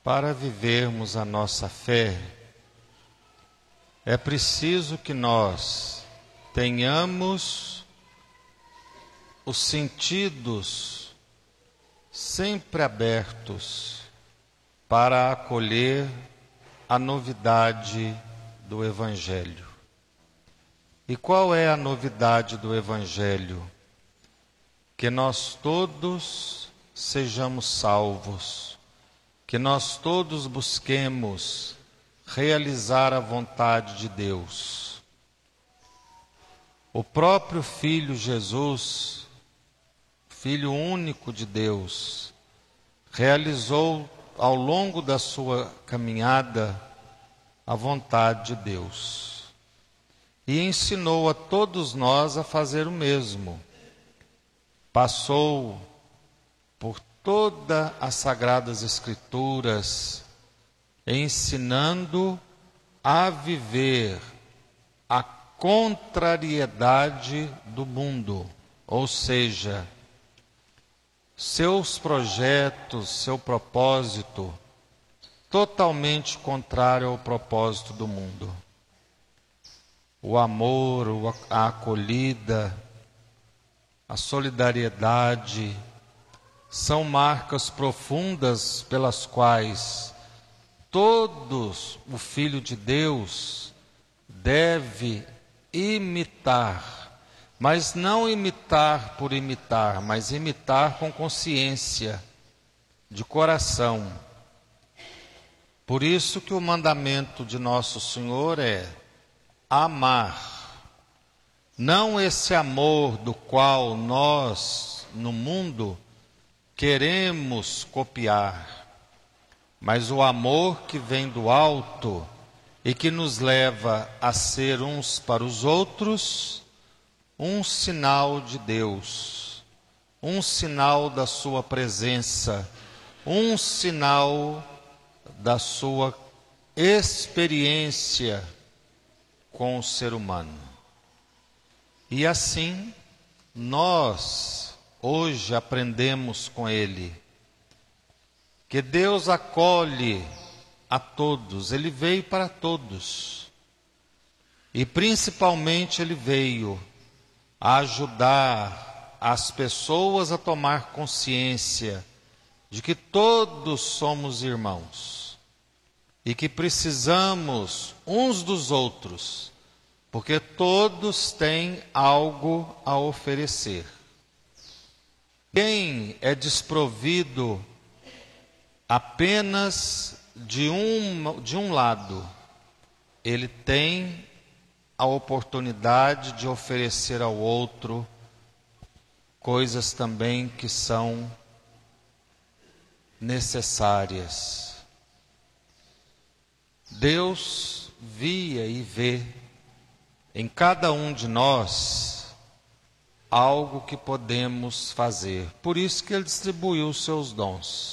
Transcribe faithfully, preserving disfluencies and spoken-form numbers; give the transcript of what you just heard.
Para vivermos a nossa fé, é preciso que nós tenhamos os sentidos sempre abertos para acolher a novidade do Evangelho. E qual é a novidade do Evangelho? Que nós todos sejamos salvos, que nós todos busquemos realizar a vontade de Deus. O próprio Filho Jesus, Filho único de Deus, realizou ao longo da sua caminhada a vontade de Deus e ensinou a todos nós a fazer o mesmo. Passou por todas as Sagradas Escrituras, ensinando a viver a contrariedade do mundo, ou seja, seus projetos, seu propósito, totalmente contrário ao propósito do mundo. O amor, a acolhida, a solidariedade, são marcas profundas pelas quais todos o Filho de Deus deve imitar, mas não imitar por imitar, mas imitar com consciência, de coração. Por isso que o mandamento de Nosso Senhor é amar, não esse amor do qual nós, no mundo, queremos copiar, mas o amor que vem do alto e que nos leva a ser uns para os outros um sinal de Deus, um sinal da sua presença, um sinal da sua experiência com o ser humano. E assim, nós hoje aprendemos com ele que Deus acolhe a todos, ele veio para todos. E principalmente ele veio a ajudar as pessoas a tomar consciência de que todos somos irmãos e que precisamos uns dos outros, porque todos têm algo a oferecer. Quem é desprovido apenas de um, de um lado, ele tem a oportunidade de oferecer ao outro coisas também que são necessárias. Deus via e vê em cada um de nós algo que podemos fazer. Por isso que ele distribuiu os seus dons.